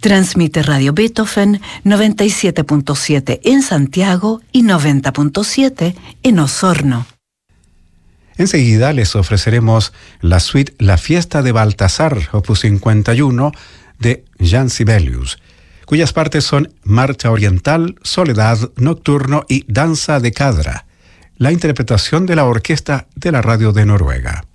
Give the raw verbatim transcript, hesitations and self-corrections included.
Transmite Radio Beethoven noventa y siete punto siete en Santiago y noventa punto siete en Osorno. Enseguida les ofreceremos la suite La Fiesta de Baltasar, opus cincuenta y uno, de Jean Sibelius, cuyas partes son Marcha Oriental, Soledad, Nocturno y Danza de Cadra, la interpretación de la orquesta de la radio de Noruega.